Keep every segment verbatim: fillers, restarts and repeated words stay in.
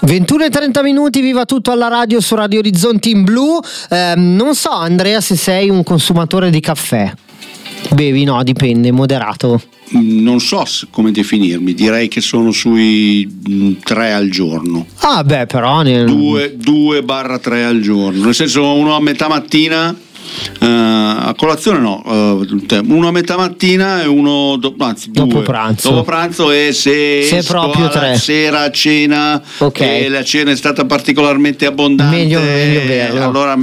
ventuno e trenta minuti, viva tutto alla radio su Radio Orizzonti in blu. Eh, non so, Andrea, se sei un consumatore di caffè. Bevi? No, dipende, moderato. Non so come definirmi, direi che sono sui tre al giorno. Ah beh, però nel... due, due barra tre al giorno, nel senso uno a metà mattina. Uh, a colazione no, uh, uno a metà mattina e uno do- anzi, due. dopo pranzo dopo pranzo e se, se proprio tre. Sera a cena, okay. E la cena è stata particolarmente abbondante, meglio, meglio berlo. Allora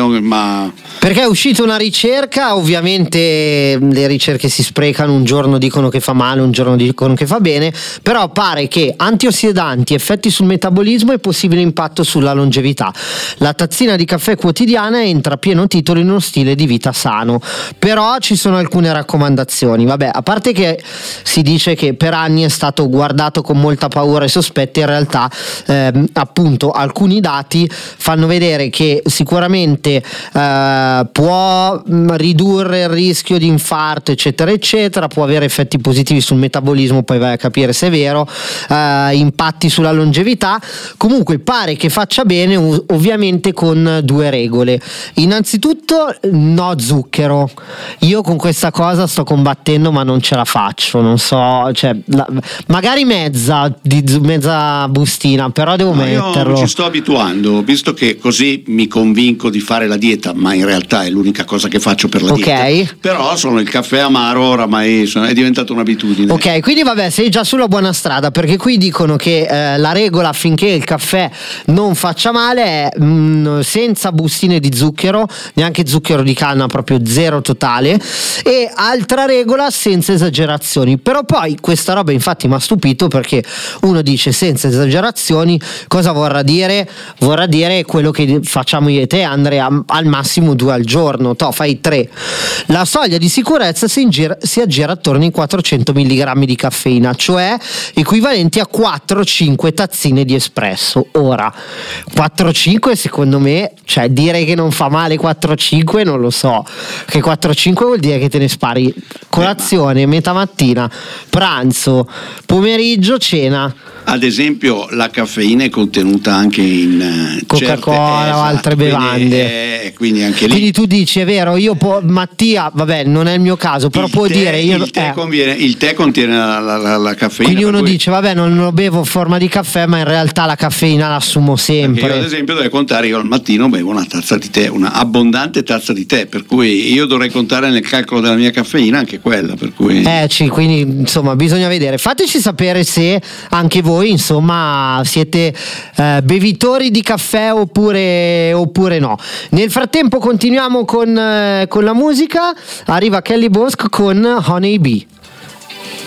ma perché è uscita una ricerca, ovviamente le ricerche si sprecano, un giorno dicono che fa male, un giorno dicono che fa bene, però pare che antiossidanti, effetti sul metabolismo e possibile impatto sulla longevità. La tazzina di caffè quotidiana entra a pieno titolo in uno stile di vita sano, però ci sono alcune raccomandazioni. Vabbè, a parte che si dice che per anni è stato guardato con molta paura e sospetti, in realtà ehm, appunto alcuni dati fanno vedere che sicuramente eh, può ridurre il rischio di infarto eccetera eccetera, può avere effetti positivi sul metabolismo, poi vai a capire se è vero, eh, impatti sulla longevità. Comunque pare che faccia bene, ovviamente con due regole. Innanzitutto no zucchero. Io con questa cosa sto combattendo, ma non ce la faccio, non so, cioè la, magari mezza di mezza bustina, però devo no, metterlo. Io ci sto abituando, visto che così mi convinco di fare la dieta, ma in realtà è l'unica cosa che faccio per la okay. dieta. Però sono il caffè amaro, oramai sono, è diventata un'abitudine. Ok, quindi vabbè, sei già sulla buona strada, perché qui dicono che eh, la regola affinché il caffè non faccia male è mh, senza bustine di zucchero, neanche zucchero di canna, proprio zero totale, e altra regola, senza esagerazioni. Però poi questa roba infatti mi ha stupito, perché uno dice senza esagerazioni, cosa vorrà dire? Vorrà dire quello che facciamo io e te, Andrea, al massimo due al giorno, to, fai tre. La soglia di sicurezza si, ingira, si aggira attorno ai quattrocento milligrammi di caffeina, cioè equivalenti a quattro cinque tazzine di espresso. Ora quattro cinque secondo me, cioè dire che non fa male quattro cinque non lo so, che quattro cinque vuol dire che te ne spari colazione, metà mattina, pranzo, pomeriggio, cena. Ad esempio la caffeina è contenuta anche in Coca-Cola certe, o altre esatto, bevande, quindi, è, quindi anche lì. Quindi tu dici, è vero, io po- Mattia, vabbè, non è il mio caso, però il può tè, dire io, il, tè eh. conviene, il tè contiene la, la, la, la caffeina. Quindi uno cui... dice, vabbè, non lo bevo in forma di caffè, ma in realtà la caffeina l'assumo sempre. Perché io, ad esempio, dovrei contare, io al mattino bevo una tazza di tè, una abbondante tazza di tè, per cui io dovrei contare nel calcolo della mia caffeina anche quella, per cui eh sì, quindi insomma bisogna vedere. Fateci sapere se anche voi insomma siete eh, bevitori di caffè oppure, oppure no. Nel frattempo continuiamo con, eh, con la musica. Arriva Kelly Bosco con Honey Bee.